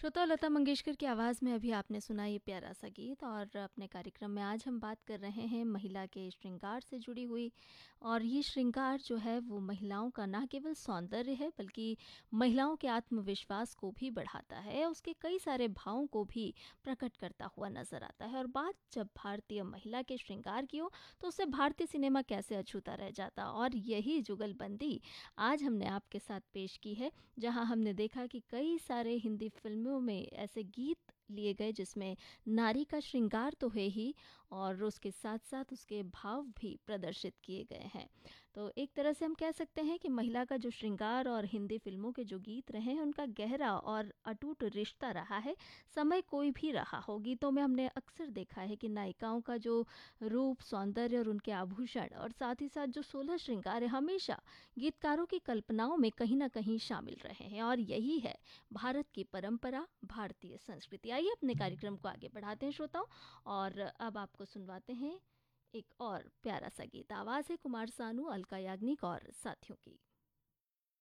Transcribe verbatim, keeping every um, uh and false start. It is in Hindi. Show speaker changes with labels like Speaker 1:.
Speaker 1: श्रोता लता मंगेशकर की आवाज़ में अभी आपने सुना ये प्यारा सा गीत। और अपने कार्यक्रम में आज हम बात कर रहे हैं महिला के श्रृंगार से जुड़ी हुई। और ये श्रृंगार जो है वो महिलाओं का ना केवल सौंदर्य है बल्कि महिलाओं के आत्मविश्वास को भी बढ़ाता है, उसके कई सारे भावों को भी प्रकट करता हुआ नजर आता है। और बात जब भारतीय महिला के श्रृंगार की हो तो उससे भारतीय सिनेमा कैसे अछूता रह जाता। और यही जुगलबंदी आज हमने आपके साथ पेश की है, जहां हमने देखा कि कई सारे हिंदी फिल्मों में ऐसे गीत लिए गए जिसमें नारी का श्रृंगार तो है ही और उसके साथ साथ उसके भाव भी प्रदर्शित किए गए हैं। तो एक तरह से हम कह सकते हैं कि महिला का जो श्रृंगार और हिंदी फिल्मों के जो गीत रहे हैं उनका गहरा और अटूट रिश्ता रहा है, समय कोई भी रहा हो। गीतों में हमने अक्सर देखा है कि नायिकाओं का जो रूप, सौंदर्य और उनके आभूषण और साथ ही साथ जो सोलह श्रृंगार है हमेशा गीतकारों की कल्पनाओं में कहीं ना कहीं शामिल रहे हैं। और यही है भारत की परंपरा, भारतीय संस्कृति। आइए अपने कार्यक्रम को आगे बढ़ाते हैं श्रोताओं, और अब आपको सुनवाते हैं एक और प्यारा सा गीत। आवाज है कुमार सानू, अलका याग्निक और साथियों की।